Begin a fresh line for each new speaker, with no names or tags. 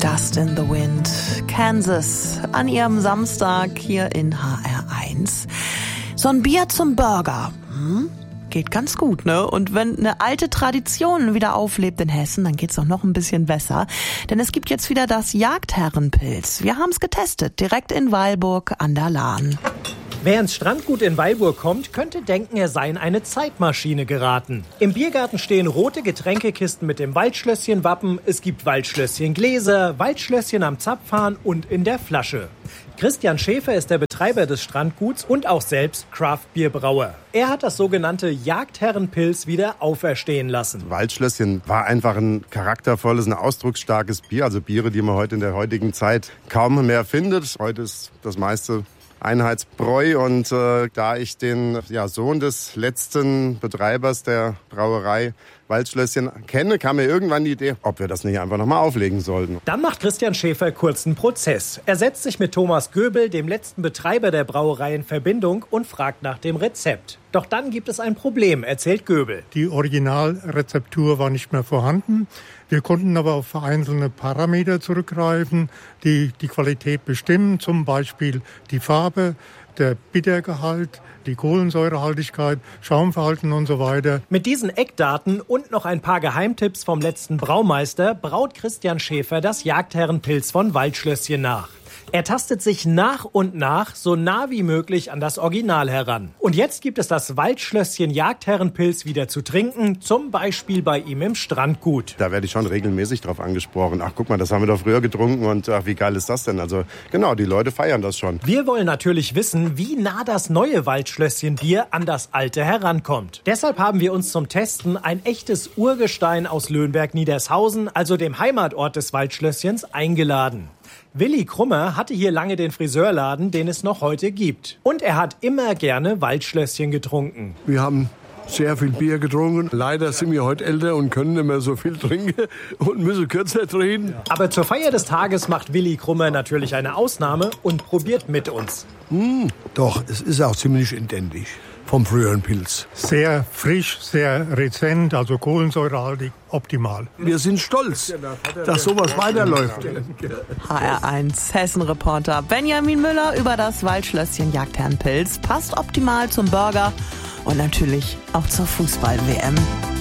Dust in the Wind, Kansas, an ihrem Samstag hier in HR1. So ein Bier zum Burger, geht ganz gut, ne? Und wenn eine alte Tradition wieder auflebt in Hessen, dann geht's auch noch ein bisschen besser. Denn es gibt jetzt wieder das Jagdherrenpilz. Wir haben's getestet, direkt in Weilburg an der Lahn.
Wer ins Strandgut in Weilburg kommt, könnte denken, er sei in eine Zeitmaschine geraten. Im Biergarten stehen rote Getränkekisten mit dem Waldschlösschen-Wappen. Es gibt Waldschlösschen-Gläser, Waldschlösschen am Zapfhahn und in der Flasche. Christian Schäfer ist der Betreiber des Strandguts und auch selbst Craft-Bierbrauer. Er hat das sogenannte Jagdherrenpilz wieder auferstehen lassen.
Waldschlösschen war einfach ein charaktervolles, ein ausdrucksstarkes Bier. Also Biere, die man heute in der heutigen Zeit kaum mehr findet. Heute ist das meiste Einheitsbräu und da ich den Sohn des letzten Betreibers der Brauerei Waldschlösschen kenne, kam mir irgendwann die Idee, ob wir das nicht einfach nochmal auflegen sollten.
Dann macht Christian Schäfer kurzen Prozess. Er setzt sich mit Thomas Göbel, dem letzten Betreiber der Brauerei, in Verbindung und fragt nach dem Rezept. Doch dann gibt es ein Problem, erzählt Göbel.
Die Originalrezeptur war nicht mehr vorhanden. Wir konnten aber auf einzelne Parameter zurückgreifen, die die Qualität bestimmen, zum Beispiel die Farbe, der Bittergehalt, die Kohlensäurehaltigkeit, Schaumverhalten und so weiter.
Mit diesen Eckdaten und noch ein paar Geheimtipps vom letzten Braumeister braut Christian Schäfer das Jagdherrenpilz von Waldschlösschen nach. Er tastet sich nach und nach so nah wie möglich an das Original heran. Und jetzt gibt es das Waldschlösschen Jagdherrenpilz wieder zu trinken, zum Beispiel bei ihm im Strandgut.
Da werde ich schon regelmäßig drauf angesprochen. Ach, guck mal, das haben wir doch früher getrunken und ach, wie geil ist das denn? Also genau, die Leute feiern das schon.
Wir wollen natürlich wissen, wie nah das neue Waldschlösschen-Bier an das alte herankommt. Deshalb haben wir uns zum Testen ein echtes Urgestein aus Löhnberg-Niedershausen, also dem Heimatort des Waldschlösschens, eingeladen. Willi Krummer hatte hier lange den Friseurladen, den es noch heute gibt. Und er hat immer gerne Waldschlösschen getrunken.
Wir haben sehr viel Bier getrunken. Leider sind wir heute älter und können nicht mehr so viel trinken und müssen kürzer drehen.
Aber zur Feier des Tages macht Willi Krummer natürlich eine Ausnahme und probiert mit uns.
Doch, es ist auch ziemlich identisch vom früheren Pilz.
Sehr frisch, sehr rezent, also kohlensäurehaltig, optimal.
Wir sind stolz, dass sowas weiterläuft.
HR1 Hessen-Reporter Benjamin Müller über das Waldschlösschen Jagdherrenpilz. Passt optimal zum Burger und natürlich auch zur Fußball-WM.